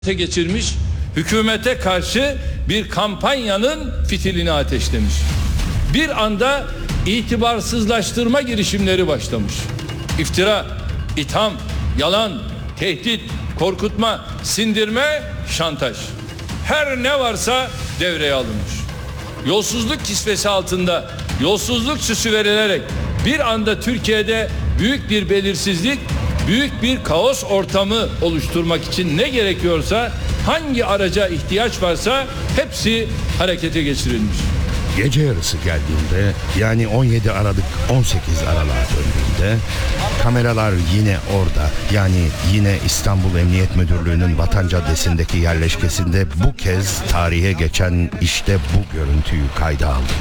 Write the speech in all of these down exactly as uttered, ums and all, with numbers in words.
geçirmiş, hükümete karşı bir kampanyanın fitilini ateşlemiş. Bir anda itibarsızlaştırma girişimleri başlamış. İftira, itham, yalan, tehdit, korkutma, sindirme, şantaj. Her ne varsa devreye alınmış. Yolsuzluk kisvesi altında yolsuzluk süsü verilerek bir anda Türkiye'de büyük bir belirsizlik, büyük bir kaos ortamı oluşturmak için ne gerekiyorsa, hangi araca ihtiyaç varsa hepsi harekete geçirilmiş. Gece yarısı geldiğinde, yani on yedi Aralık on sekiz Aralık'a döndüğünde kameralar yine orada, yani yine İstanbul Emniyet Müdürlüğü'nün Vatan Caddesi'ndeki yerleşkesinde bu kez tarihe geçen işte bu görüntüyü kayda aldı.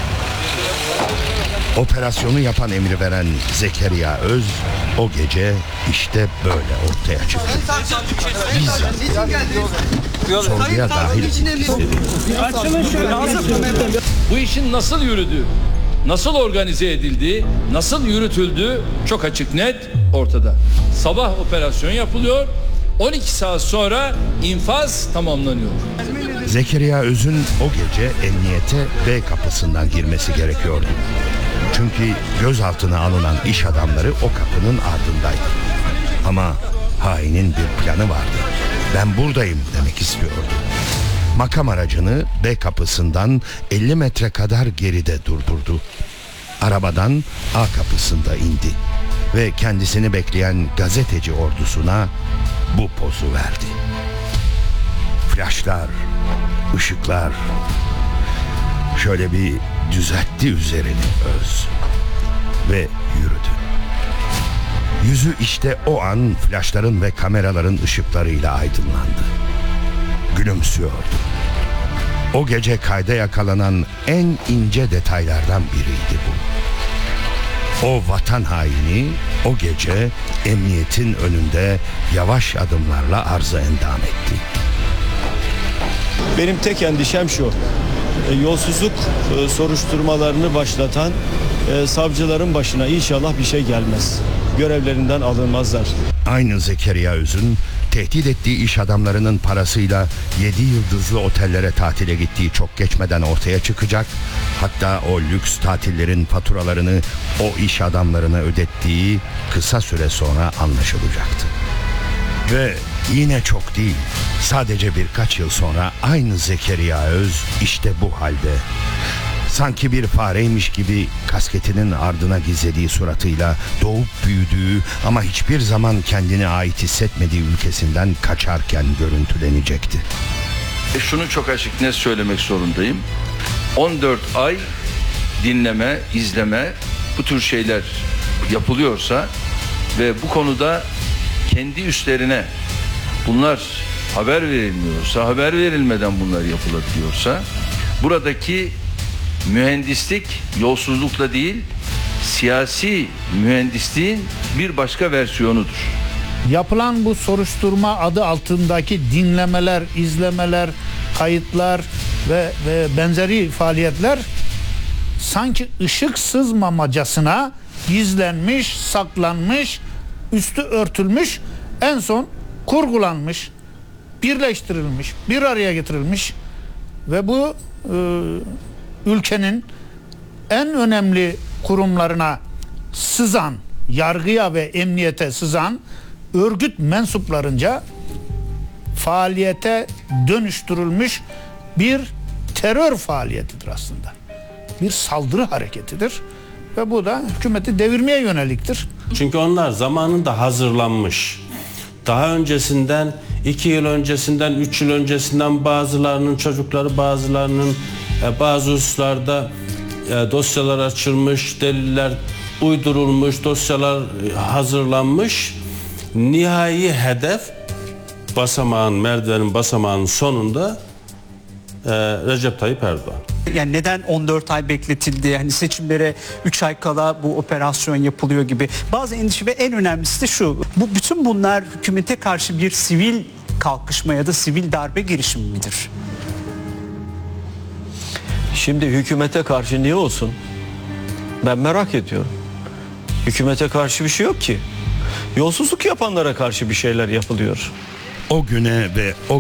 Operasyonu yapan emri veren Zekeriya Öz o gece işte böyle ortaya çıktı. Bizzat sorguya dahil edildi. Bu işin nasıl yürüdüğü, nasıl organize edildiği, nasıl yürütüldüğü çok açık, net ortada. Sabah operasyon yapılıyor, on iki saat sonra infaz tamamlanıyor. Zekeriya Öz'ün o gece emniyete B kapısından girmesi gerekiyordu. Çünkü gözaltına alınan iş adamları o kapının ardındaydı. Ama hainin bir planı vardı. Ben buradayım demek istiyordu. Makam aracını B kapısından elli metre kadar geride durdurdu. Arabadan A kapısında indi ve kendisini bekleyen gazeteci ordusuna bu pozu verdi. Flaşlar, ışıklar, şöyle bir düzeltti üzerini Öz ve yürüdü. Yüzü işte o an flaşların ve kameraların ışıklarıyla aydınlandı. Gülümsüyordu. O gece kayda yakalanan en ince detaylardan biriydi bu. O vatan haini o gece emniyetin önünde yavaş adımlarla arza endam etti. Benim tek endişem şu: yolsuzluk soruşturmalarını başlatan savcıların başına inşallah bir şey gelmez. Görevlerinden alınmazlar. Aynı Zekeriya Öz'ün tehdit ettiği iş adamlarının parasıyla yedi yıldızlı otellere tatile gittiği çok geçmeden ortaya çıkacak. Hatta o lüks tatillerin faturalarını o iş adamlarına ödettiği kısa süre sonra anlaşılacaktı. Ve yine çok değil, sadece birkaç yıl sonra aynı Zekeriya Öz işte bu halde. Sanki bir fareymiş gibi kasketinin ardına gizlediği suratıyla doğup büyüdüğü ama hiçbir zaman kendine ait hissetmediği ülkesinden kaçarken görüntülenecekti. E şunu çok açık net söylemek zorundayım. on dört ay dinleme, izleme, bu tür şeyler yapılıyorsa ve bu konuda kendi üstlerine bunlar haber verilmiyorsa, haber verilmeden bunlar yapılabiliyorsa, buradaki mühendislik yolsuzlukla değil, siyasi mühendisliğin bir başka versiyonudur. Yapılan bu soruşturma adı altındaki dinlemeler, izlemeler, kayıtlar ve, ve benzeri faaliyetler sanki ışık sızmamacasına gizlenmiş, saklanmış, üstü örtülmüş, en son kurgulanmış, birleştirilmiş, bir araya getirilmiş ve bu e, ülkenin en önemli kurumlarına sızan, yargıya ve emniyete sızan örgüt mensuplarınca faaliyete dönüştürülmüş bir terör faaliyetidir aslında. Bir saldırı hareketidir ve bu da hükümeti devirmeye yöneliktir. Çünkü onlar zamanında hazırlanmış. Daha öncesinden, iki yıl öncesinden, üç yıl öncesinden bazılarının çocukları, bazılarının bazı hususlarda dosyalar açılmış, deliller uydurulmuş, dosyalar hazırlanmış. Nihai hedef basamağın, merdivenin basamağının sonunda Recep Tayyip Erdoğan. Yani neden on dört ay bekletildi? Hani seçimlere üç ay kala bu operasyon yapılıyor gibi. Bazı endişe ve en önemlisi de şu: bu bütün bunlar hükümete karşı bir sivil kalkışma ya da sivil darbe girişimi midir? Şimdi hükümete karşı niye olsun? Ben merak ediyorum. Hükümete karşı bir şey yok ki. Yolsuzluk yapanlara karşı bir şeyler yapılıyor. O güne ve o